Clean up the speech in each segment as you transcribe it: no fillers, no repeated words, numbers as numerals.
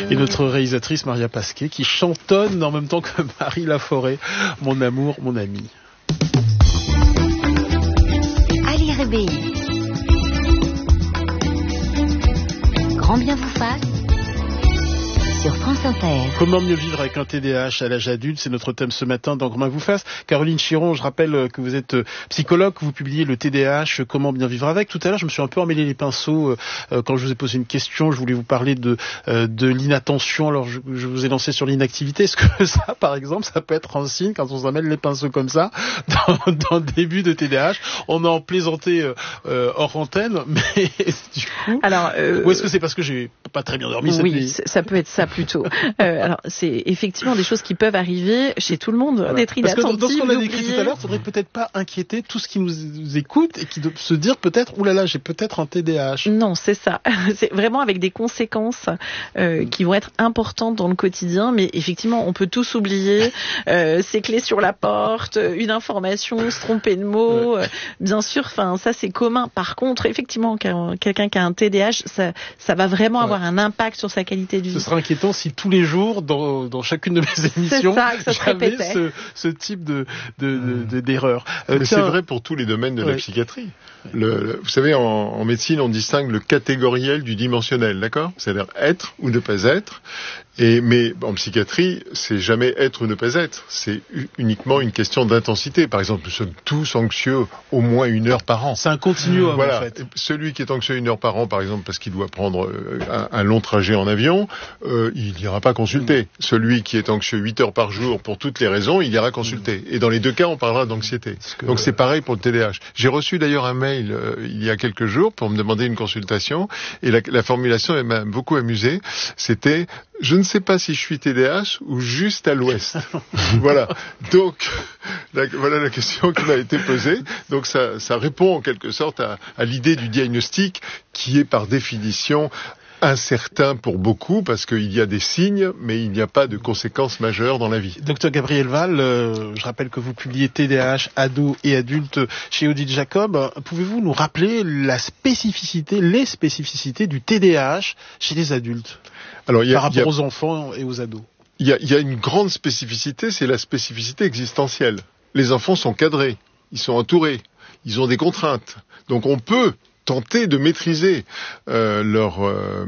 Et notre réalisatrice Maria Pasquet qui chantonne en même temps que Marie Laforêt. Mon amour, mon ami. Ali Rebei. Grand bien vous fasse. Sur France Inter. Comment mieux vivre avec un TDAH à l'âge adulte, c'est notre thème ce matin dans Grand bien vous fasse. Caroline Chiron, je rappelle que vous êtes psychologue, que vous publiez le TDAH, comment bien vivre avec. Tout à l'heure, je me suis un peu emmêlé les pinceaux quand je vous ai posé une question. Je voulais vous parler de l'inattention. Alors, je vous ai lancé sur l'inactivité. Est-ce que ça, par exemple, ça peut être un signe quand on s'emmêle les pinceaux comme ça dans le début de TDAH? On a en plaisanté hors antenne, mais du coup, alors, ou est-ce que c'est parce que j'ai pas très bien dormi cette nuit? Oui, ça peut être ça plutôt. Alors, c'est effectivement des choses qui peuvent arriver chez tout le monde, voilà. D'être inattentif, parce que dans ce qu'on a décrit tout à l'heure, faudrait peut-être pas inquiéter tout ce qui nous écoute et qui doit se dire peut-être, oulala, j'ai peut-être un TDAH. Non, c'est ça. C'est vraiment avec des conséquences qui vont être importantes dans le quotidien, mais effectivement, on peut tous oublier ses clés sur la porte, une information, se tromper de mot. Bien sûr, enfin, ça c'est commun. Par contre, effectivement, quelqu'un qui a un TDAH, ça va vraiment avoir un impact sur sa qualité de vie. Ce sera inquiétant si tous les jours, dans chacune de mes émissions, j'avais ce type d'erreur. Mais c'est vrai pour tous les domaines de la psychiatrie. Vous savez, en médecine, on distingue le catégoriel du dimensionnel, d'accord? C'est-à-dire être ou ne pas être. Mais en psychiatrie, c'est jamais être ou ne pas être. C'est uniquement une question d'intensité. Par exemple, nous sommes tous anxieux au moins 1 heure par an. C'est un continuum, voilà. En fait. Celui qui est anxieux 1 heure par an, par exemple, parce qu'il doit prendre un long trajet en avion, il n'ira pas consulter. Celui qui est anxieux 8 heures par jour pour toutes les raisons, il ira consulter. Et dans les deux cas, on parlera d'anxiété. Donc c'est pareil pour le TDAH. J'ai reçu d'ailleurs un mail il y a quelques jours pour me demander une consultation, et la formulation m'a beaucoup amusé. C'était: je ne sais pas si je suis TDAH ou juste à l'ouest. Voilà. Donc, voilà la question qui m'a été posée. Donc ça répond en quelque sorte à l'idée du diagnostic qui est par définition incertain pour beaucoup, parce qu'il y a des signes, mais il n'y a pas de conséquences majeures dans la vie. Docteur Gabriel Val, je rappelle que vous publiez TDAH ados et adultes chez Odile Jacob. Pouvez-vous nous rappeler les spécificités du TDAH chez les adultes, par rapport aux enfants et aux ados? Il y a une grande spécificité, c'est la spécificité existentielle. Les enfants sont cadrés, ils sont entourés, ils ont des contraintes. Donc on peut tenter de maîtriser leur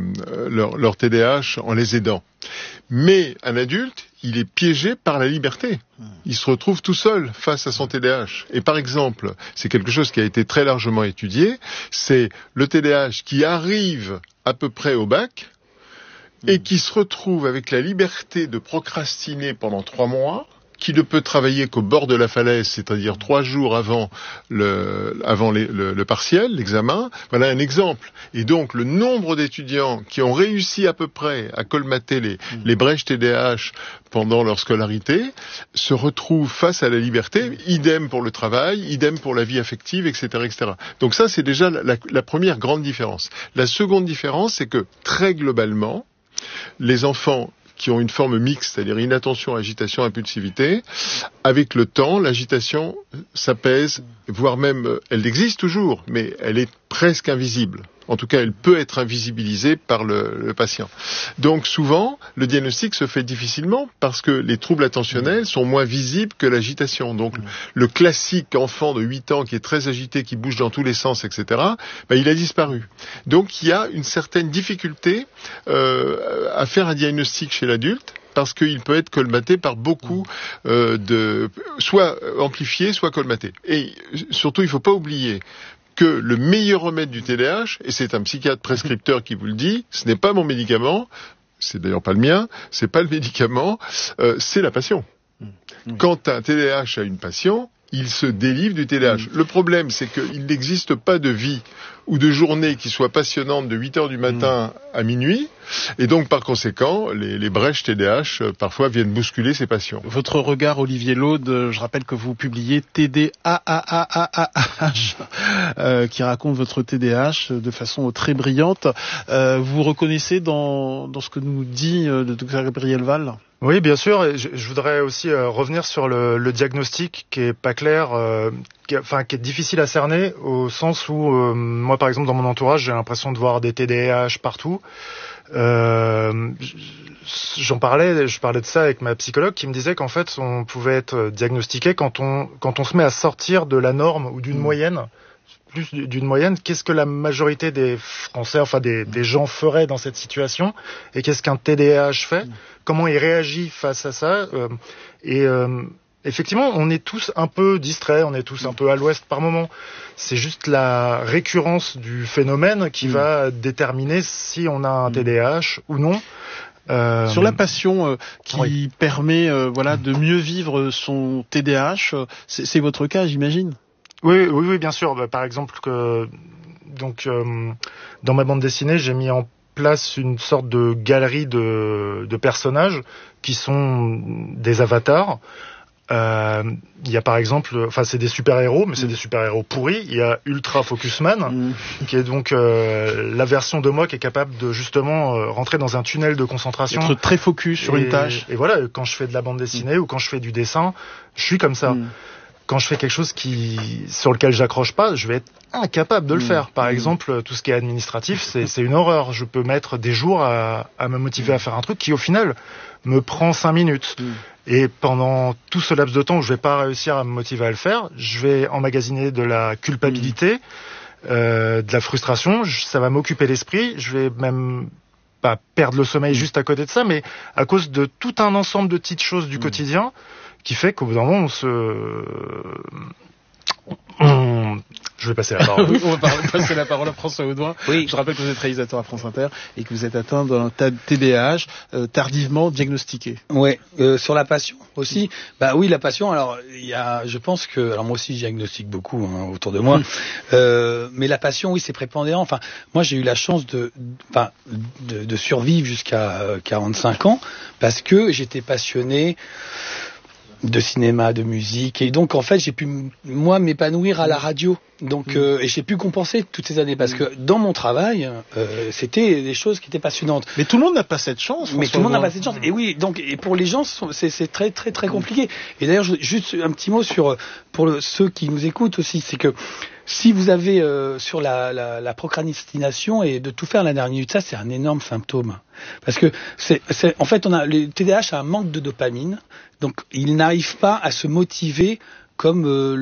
TDAH en les aidant. Mais un adulte, il est piégé par la liberté. Il se retrouve tout seul face à son TDAH. Et par exemple, c'est quelque chose qui a été très largement étudié, c'est le TDAH qui arrive à peu près au bac et qui se retrouve avec la liberté de procrastiner pendant 3 mois, qui ne peut travailler qu'au bord de la falaise, c'est-à-dire 3 jours avant le partiel, l'examen. Voilà un exemple. Et donc, le nombre d'étudiants qui ont réussi à peu près à colmater les brèches TDAH pendant leur scolarité se retrouvent face à la liberté. Idem pour le travail, idem pour la vie affective, etc., etc. Donc ça, c'est déjà la première grande différence. La seconde différence, c'est que très globalement, les enfants qui ont une forme mixte, c'est-à-dire inattention, agitation, impulsivité, avec le temps, l'agitation s'apaise, voire même, elle existe toujours, mais elle est presque invisible. En tout cas, elle peut être invisibilisée par le patient. Donc souvent, le diagnostic se fait difficilement parce que les troubles attentionnels sont moins visibles que l'agitation. Donc le classique enfant de 8 ans qui est très agité, qui bouge dans tous les sens, etc., il a disparu. Donc il y a une certaine difficulté à faire un diagnostic chez l'adulte, parce qu'il peut être colmaté par beaucoup soit amplifié, soit colmaté. Et surtout, il ne faut pas oublier que le meilleur remède du TDAH, et c'est un psychiatre prescripteur qui vous le dit, ce n'est pas mon médicament, c'est d'ailleurs pas le mien, c'est pas le médicament, c'est la passion. Quand un TDAH a une passion, il se délivre du TDAH. Le problème, c'est qu'il n'existe pas de vie ou de journée qui soit passionnante de 8 heures du matin à minuit, et donc par conséquent, les brèches TDAH parfois viennent bousculer ces passions. Votre regard, Olivier Laude, je rappelle que vous publiez TDAH, qui raconte votre TDAH de façon très brillante. Vous reconnaissez dans ce que nous dit le docteur Gabriel Val? Oui, bien sûr. Et je voudrais aussi revenir sur le diagnostic qui est pas clair, qui est difficile à cerner, au sens où moi, par exemple, dans mon entourage, j'ai l'impression de voir des TDAH partout. Je parlais de ça avec ma psychologue qui me disait qu'en fait, on pouvait être diagnostiqué quand on se met à sortir de la norme ou d'une moyenne. Plus d'une moyenne, qu'est-ce que la majorité des Français, enfin des gens feraient dans cette situation, et qu'est-ce qu'un TDAH fait, comment il réagit face à ça, effectivement, on est tous un peu distraits, on est tous un peu à l'ouest par moment. C'est juste la récurrence du phénomène qui va déterminer si on a un TDAH ou non. Sur la passion qui permet de mieux vivre son TDAH, c'est votre cas, j'imagine. Oui, bien sûr. Par exemple, dans ma bande dessinée, j'ai mis en place une sorte de galerie de personnages qui sont des avatars. Il y a par exemple, c'est des super-héros, mais c'est des super-héros pourris. Il y a Ultra Focus Man, qui est donc la version de moi qui est capable de justement rentrer dans un tunnel de concentration. Être très focus sur une tâche. Et voilà, quand je fais de la bande dessinée ou quand je fais du dessin, je suis comme ça. Quand je fais quelque chose sur lequel j'accroche pas, je vais être incapable de le faire. Par exemple, tout ce qui est administratif, c'est une horreur. Je peux mettre des jours à me motiver à faire un truc qui, au final, me prend 5 minutes. Et pendant tout ce laps de temps où je vais pas réussir à me motiver à le faire, je vais emmagasiner de la culpabilité, de la frustration. Ça va m'occuper l'esprit. Je vais même pas perdre le sommeil juste à côté de ça, mais à cause de tout un ensemble de petites choses du quotidien, qui fait qu'au bout d'un moment, je vais passer la parole. On va passer la parole à François Audouin. Oui. Je rappelle que vous êtes réalisateur à France Inter et que vous êtes atteint d'un TDAH tardivement diagnostiqué. Ouais, sur la passion aussi. Oui, la passion. Alors, je pense que, alors moi aussi, je diagnostique beaucoup autour de moi. Mais la passion, oui, c'est prépondérant. Enfin, moi, j'ai eu la chance de survivre jusqu'à 45 ans parce que j'étais passionné de cinéma, de musique, et donc en fait j'ai pu moi m'épanouir à la radio, donc et j'ai pu compenser toutes ces années parce que dans mon travail c'était des choses qui étaient passionnantes. Mais tout le monde n'a pas cette chance. Mais tout le monde n'a pas cette chance. Et oui, donc et pour les gens c'est très très très compliqué. Et d'ailleurs juste un petit mot pour ceux qui nous écoutent aussi, c'est que si vous avez sur la procrastination et de tout faire à la dernière minute, ça c'est un énorme symptôme. Parce que en fait le TDAH a un manque de dopamine, donc il n'arrive pas à se motiver comme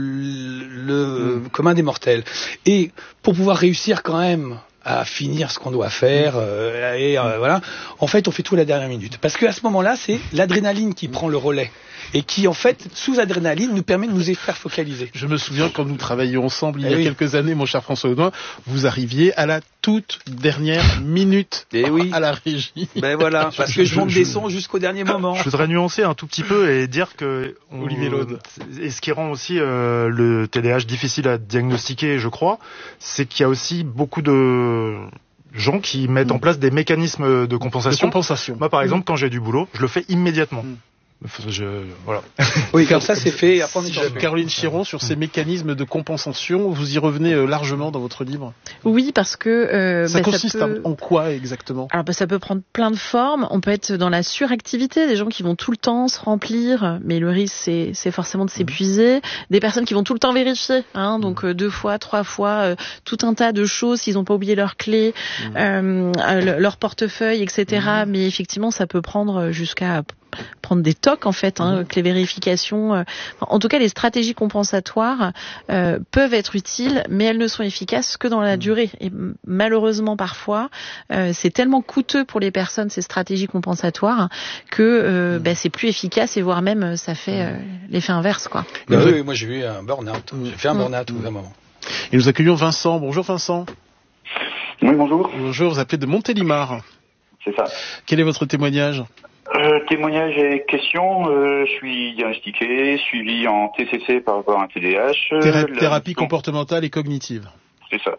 le commun des mortels. Et pour pouvoir réussir quand même à finir ce qu'on doit faire, voilà, en fait on fait tout à la dernière minute. Parce qu'à ce moment-là, c'est l'adrénaline qui prend le relais. Et qui, en fait, sous adrénaline, nous permet de nous faire focaliser. Je me souviens quand nous travaillions ensemble il y a quelques années, mon cher François Audouin, vous arriviez à la toute dernière minute à la régie. Ben voilà, parce que je monte des sons jusqu'au dernier moment. Je voudrais nuancer un tout petit peu et dire que Olivier Laude. Et ce qui rend aussi le TDAH difficile à diagnostiquer, je crois, c'est qu'il y a aussi beaucoup de gens qui mettent en place des mécanismes de compensation. Moi, par exemple, quand j'ai du boulot, je le fais immédiatement. Voilà. Oui, comme ça c'est fait. Caroline Chiron, sur ces mécanismes de compensation, vous y revenez largement dans votre livre. Oui, parce que ça consiste en quoi exactement? Alors ça peut prendre plein de formes. On peut être dans la suractivité, des gens qui vont tout le temps se remplir, mais le risque c'est forcément de s'épuiser. Des personnes qui vont tout le temps vérifier, donc 2 fois, 3 fois, tout un tas de choses s'ils n'ont pas oublié leurs clés, leur portefeuille, etc. Mais effectivement, ça peut prendre jusqu'à prendre des tocs en fait, que les vérifications. En tout cas, les stratégies compensatoires peuvent être utiles, mais elles ne sont efficaces que dans la durée. Et malheureusement, parfois, c'est tellement coûteux pour les personnes ces stratégies compensatoires que c'est plus efficace et voire même ça fait l'effet inverse, quoi. Oui, moi j'ai eu un burn-out. J'ai fait un burn-out à un moment. Et nous accueillons Vincent. Bonjour Vincent. Oui, bonjour. Bonjour, vous appelez de Montélimar. C'est ça. Quel est votre témoignage? Témoignage et question, je suis diagnostiqué, suivi en TCC par rapport à un TDAH. Thérapie comportementale et cognitive. C'est ça.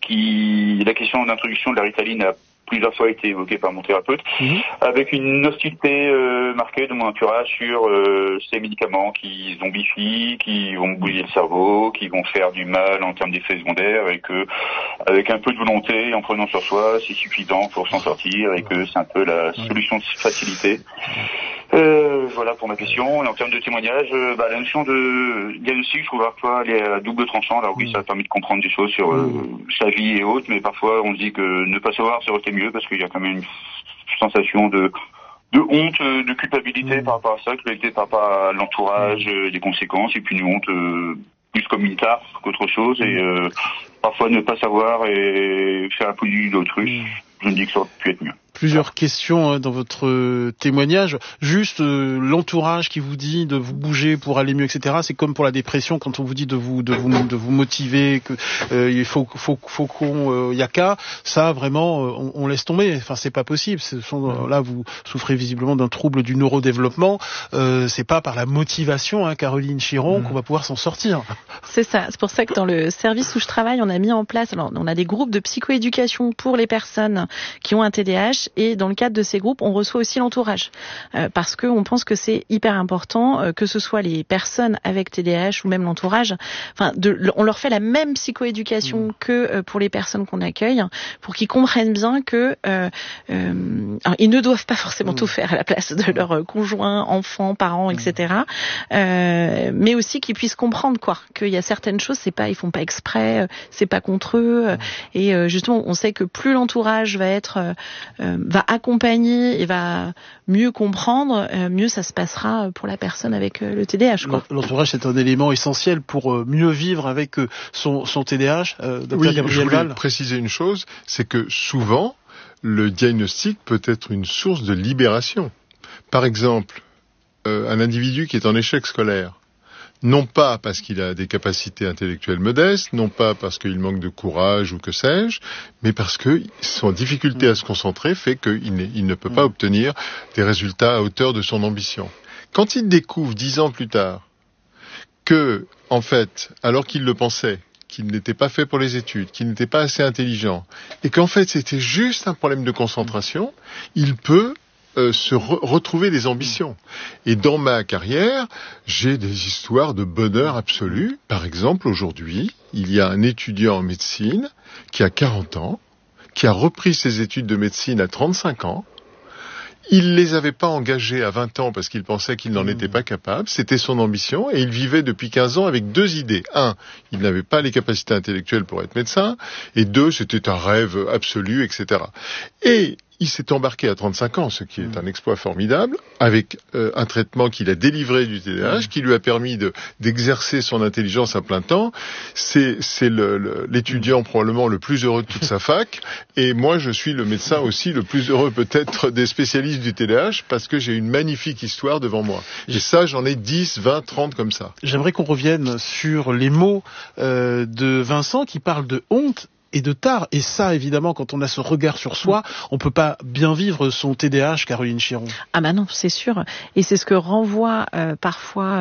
La question d'introduction de la Ritaline a plusieurs fois été évoquée par mon thérapeute, avec une hostilité marquée de mon entourage sur ces médicaments qui zombifient, qui vont bouiller le cerveau, qui vont faire du mal en termes d'effets secondaires, et que avec un peu de volonté, en prenant sur soi, c'est suffisant pour s'en sortir, et que c'est un peu la solution de facilité. Voilà pour ma question. Et en termes de témoignage, la notion de diagnostic, je trouve parfois elle est à double tranchant. Alors oui, ça permet de comprendre des choses sur sa vie et autres, mais parfois on se dit que ne pas savoir, c'est resté mieux parce qu'il y a quand même une sensation de honte, de culpabilité par rapport à ça, culpabilité par rapport à l'entourage, des conséquences, et puis une honte plus comme une tare qu'autre chose, et parfois ne pas savoir et faire un peu d'autrui. Je me dis que ça aurait pu être mieux. Plusieurs questions dans votre témoignage. Juste l'entourage qui vous dit de vous bouger pour aller mieux, etc. C'est comme pour la dépression quand on vous dit de vous motiver, que il faut qu'on y a qu'à. Ça vraiment on laisse tomber. Enfin c'est pas possible. Là vous souffrez visiblement d'un trouble du neurodéveloppement. C'est pas par la motivation, Caroline Chiron, qu'on va pouvoir s'en sortir. C'est ça. C'est pour ça que dans le service où je travaille, on a mis en place. Alors on a des groupes de psychoéducation pour les personnes qui ont un TDAH. Et dans le cadre de ces groupes, on reçoit aussi l'entourage parce que on pense que c'est hyper important que ce soit les personnes avec TDAH ou même l'entourage. Enfin, on leur fait la même psychoéducation que pour les personnes qu'on accueille, pour qu'ils comprennent bien que alors, ils ne doivent pas forcément tout faire à la place de leurs conjoints, enfants, parents, etc. Mais aussi qu'ils puissent comprendre qu'il y a certaines choses, ils font pas exprès, c'est pas contre eux. Et justement, on sait que plus l'entourage va accompagner et va mieux comprendre, mieux ça se passera pour la personne avec le TDAH. L'entourage, c'est un élément essentiel pour mieux vivre avec son TDAH. Oui, je voulais préciser une chose, c'est que souvent, le diagnostic peut être une source de libération. Par exemple, un individu qui est en échec scolaire, non pas parce qu'il a des capacités intellectuelles modestes, non pas parce qu'il manque de courage ou que sais-je, mais parce que son difficulté à se concentrer fait qu'il ne peut pas obtenir des résultats à hauteur de son ambition. Quand il découvre 10 ans plus tard que, en fait, alors qu'il le pensait, qu'il n'était pas fait pour les études, qu'il n'était pas assez intelligent, et qu'en fait c'était juste un problème de concentration, il peut retrouver des ambitions. Et dans ma carrière, j'ai des histoires de bonheur absolu. Par exemple, aujourd'hui, il y a un étudiant en médecine qui a 40 ans, qui a repris ses études de médecine à 35 ans. Il les avait pas engagés à 20 ans parce qu'il pensait qu'il n'en était pas capable. C'était son ambition et il vivait depuis 15 ans avec deux idées. Un, il n'avait pas les capacités intellectuelles pour être médecin. Et deux, c'était un rêve absolu, etc. Et il s'est embarqué à 35 ans, ce qui est un exploit formidable, avec un traitement qu'il a délivré du TDAH, qui lui a permis d'exercer son intelligence à plein temps. C'est l'étudiant probablement le plus heureux de toute sa fac, et moi je suis le médecin aussi le plus heureux peut-être des spécialistes du TDAH, parce que j'ai une magnifique histoire devant moi. Et ça, j'en ai 10, 20, 30 comme ça. J'aimerais qu'on revienne sur les mots de Vincent qui parle de honte et de tard. Et ça, évidemment, quand on a ce regard sur soi, on peut pas bien vivre son TDAH, Caroline Chiron. Ah bah non, c'est sûr. Et c'est ce que renvoie parfois